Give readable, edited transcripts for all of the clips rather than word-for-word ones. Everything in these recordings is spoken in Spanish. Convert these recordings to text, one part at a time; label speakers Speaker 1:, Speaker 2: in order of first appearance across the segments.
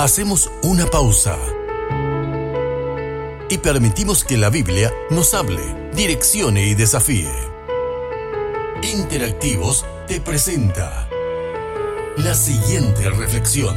Speaker 1: Hacemos una pausa y permitimos que la Biblia nos hable, direccione y desafíe. Interactivos te presenta la siguiente reflexión.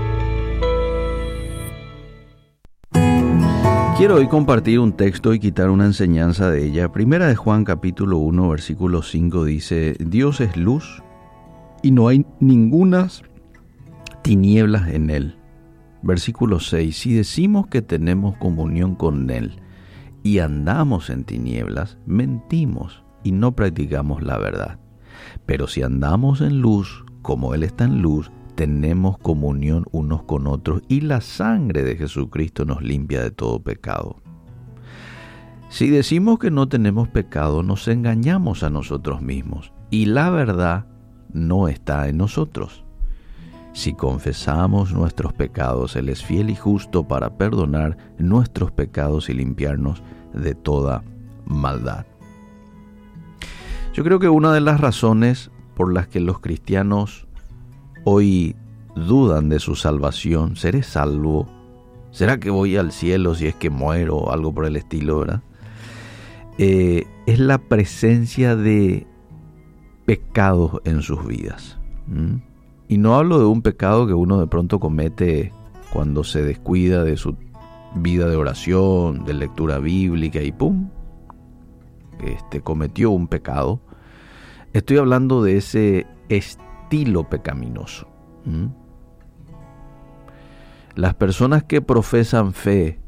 Speaker 2: Quiero hoy compartir un texto y quitar una enseñanza de ella. Primera de Juan capítulo 1 versículo 5 dice: Dios es luz y no hay ningunas tinieblas en él. Versículo 6: si decimos que tenemos comunión con él y andamos en tinieblas, mentimos y no practicamos la verdad. Pero si andamos en luz, como él está en luz, tenemos comunión unos con otros y la sangre de Jesucristo nos limpia de todo pecado. Si decimos que no tenemos pecado, nos engañamos a nosotros mismos y la verdad no está en nosotros. Si confesamos nuestros pecados, Él es fiel y justo para perdonar nuestros pecados y limpiarnos de toda maldad. Yo creo que una de las razones por las que los cristianos hoy dudan de su salvación, ¿seré salvo? ¿Será que voy al cielo si es que muero o algo por el estilo, verdad? Es la presencia de pecados en sus vidas. Y no hablo de un pecado que uno de pronto comete cuando se descuida de su vida de oración, de lectura bíblica y ¡pum! Cometió un pecado. Estoy hablando de ese estilo pecaminoso. Las personas que profesan fe